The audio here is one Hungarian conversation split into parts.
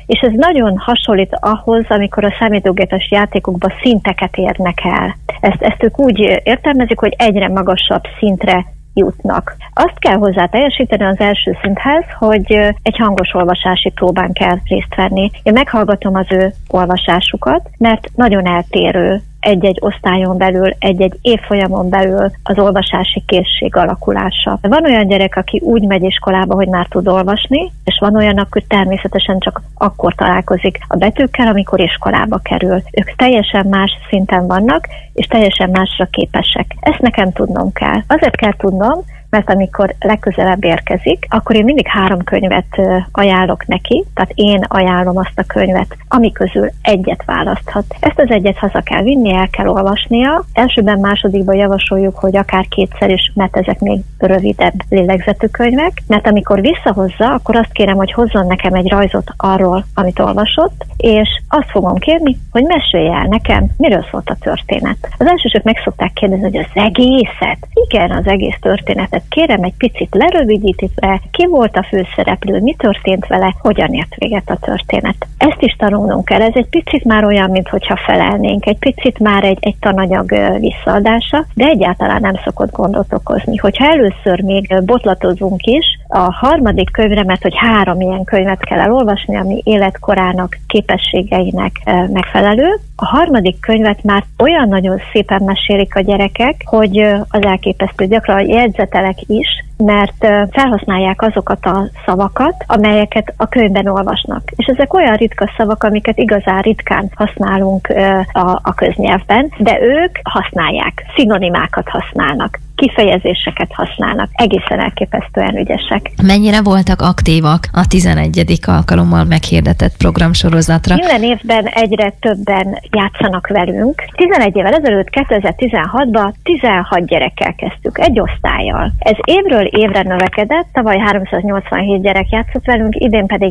És ez nagyon hasonlít ahhoz, amikor a számítógépes játékokban szinteket érnek el. Ezt ők úgy értelmezik, hogy egyre magasabb szintre jutnak. Azt kell hozzá teljesíteni az első szinthez, hogy egy hangos olvasási próbán kell részt venni. Én meghallgatom az ő olvasásukat, mert nagyon eltérő egy-egy osztályon belül, egy-egy évfolyamon belül az olvasási készség alakulása. Van olyan gyerek, aki úgy megy iskolába, hogy már tud olvasni, és van olyan, aki természetesen csak akkor találkozik a betűkkel, amikor iskolába kerül. Ők teljesen más szinten vannak, és teljesen másra képesek. Ezt nekem tudnom kell. Azért kell tudnom, mert amikor legközelebb érkezik, akkor én mindig 3 könyvet ajánlok neki, tehát én ajánlom azt a könyvet, ami közül egyet választhat. Ezt az egyet haza kell vinni, el kell olvasnia. Elsőben, másodikban javasoljuk, hogy akár 2-szer is, mert ezek még rövidebb lélegzetű könyvek, mert amikor visszahozza, akkor azt kérem, hogy hozzon nekem egy rajzot arról, amit olvasott, és azt fogom kérni, hogy mesélj el nekem, miről szólt a történet. Az elsősök meg szokták kérdezni, hogy az egészet? Igen, az egész történetet. Kérem egy picit lerövidítve, ki volt a főszereplő, mi történt vele, hogyan ért véget a történet. Ezt is tanulnunk kell, ez egy picit már olyan, mintha felelnénk, egy picit már egy tananyag visszaadása, de egyáltalán nem szokott gondot okozni. Hogyha először még botlatozunk is, a harmadik könyvre, mert hogy 3 ilyen könyvet kell elolvasni, ami életkorának, képességeinek megfelelő. A harmadik könyvet már olyan nagyon szépen mesélik a gyerekek, hogy az elképesztő, gyakran jegyzetelek is, mert felhasználják azokat a szavakat, amelyeket a könyvben olvasnak. És ezek olyan ritka szavak, amiket igazán ritkán használunk a köznyelvben, de ők használják, szinonimákat használnak, kifejezéseket használnak, egészen elképesztően ügyesek. Mennyire voltak aktívak a 11. alkalommal meghirdetett programsorozatra? Minden évben egyre többen játszanak velünk. 11 évvel ezelőtt, 2016-ban 16 gyerekkel kezdtük, egy osztállyal. Ez évről évre növekedett, tavaly 387 gyerek játszott velünk, idén pedig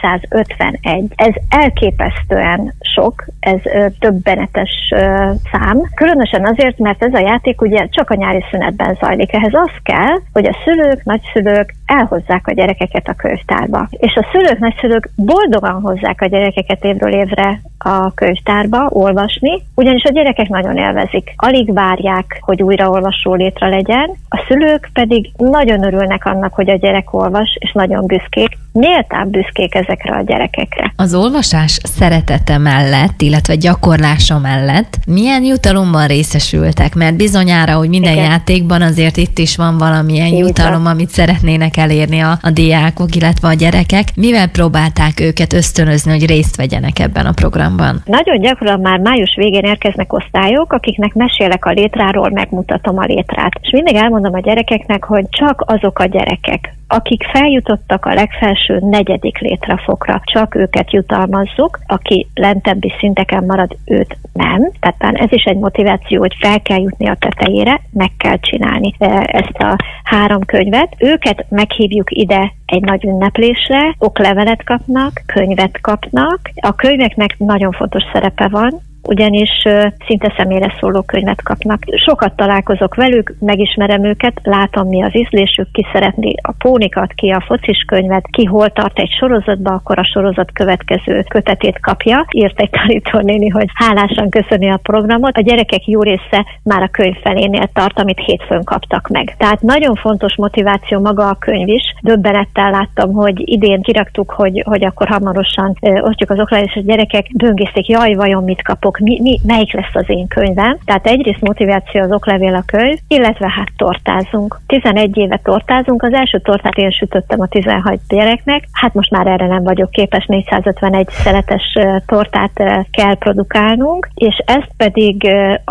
451. Ez elképesztően sok, ez döbbenetes szám. Különösen azért, mert ez a játék ugye csak a nyári szünetben zajlik. Ehhez az kell, hogy a szülők, nagyszülők elhozzák a gyerekeket a könyvtárba. És a szülők, nagyszülők boldogan hozzák a gyerekeket évről évre a könyvtárba olvasni, ugyanis a gyerekek nagyon élvezik. Alig várják, hogy újra olvasó létre legyen, a szülők pedig nagyon örülnek annak, hogy a gyerek olvas, és nagyon büszkék, méltán büszkék ezekre a gyerekekre. Az olvasás szeretete mellett, illetve gyakorlása mellett milyen jutalomban részesültek? Mert bizonyára, hogy minden játékban azért itt is van valamilyen jutalom, amit szeretnének elérni a diákok, illetve a gyerekek. Mivel próbálták őket ösztönözni, hogy részt vegyenek ebben a programban? Nagyon gyakran már május végén érkeznek osztályok, akiknek mesélek a létráról, megmutatom a létrát. És mindig elmondom a gyerekeknek, hogy csak azok a gyerekek, akik feljutottak a legfelső 4. létrafokra, csak őket jutalmazzuk, aki lentebbi szinteken marad, őt nem. Tehát ez is egy motiváció, hogy fel kell jutni a tetejére, meg kell csinálni ezt a 3 könyvet. Őket meghívjuk ide egy nagy ünneplésre, oklevelet kapnak, könyvet kapnak. A könyveknek nagyon fontos szerepe van, ugyanis szinte személyre szóló könyvet kapnak. Sokat találkozok velük, megismerem őket, látom, mi az ízlésük, ki szeretné a pónikat, ki a focis könyvet, ki hol tart egy sorozatba, akkor a sorozat következő kötetét kapja. Írt egy tanítónéni, hogy hálásan köszöni a programot. A gyerekek jó része már a könyv felénél tart, amit hétfőn kaptak meg. Tehát nagyon fontos motiváció maga a könyv is. Döbbenettel láttam, hogy idén kiraktuk, hogy akkor hamarosan osztjuk az oklevelet, és a gyerekek böngészték, jaj, vajon mit kapok, melyik lesz az én könyvem. Tehát egyrészt motiváció az oklevél a könyv, illetve hát tortázunk. 11 éve tortázunk, az első tortát én sütöttem a 16 gyereknek, hát most már erre nem vagyok képes, 451 szeletes tortát kell produkálnunk, és ezt pedig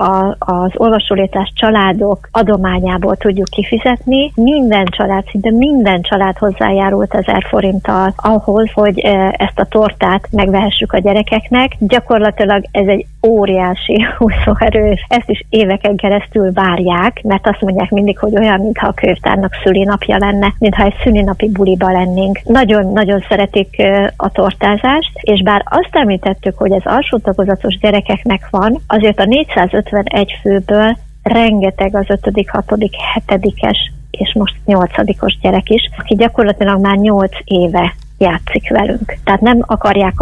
az olvasólétrás családok adományából tudjuk kifizetni. Minden család, szinte minden család hozzájárult 1000 forinttal ahhoz, hogy ezt a tortát megvehessük a gyerekeknek. Gyakorlatilag ez egy óriási húzóerő, ezt is éveken keresztül várják, mert azt mondják mindig, hogy olyan, mintha a könyvtárnak szülinapja lenne, mintha egy szülinapi buliba lennénk. Nagyon-nagyon szeretik a tortázást, és bár azt említettük, hogy ez alsó tagozatos gyerekeknek van, azért a 451 főből rengeteg az 5., 6., 7-es és most 8-os gyerek is, aki gyakorlatilag már 8 éve játszik velünk. Tehát nem akarják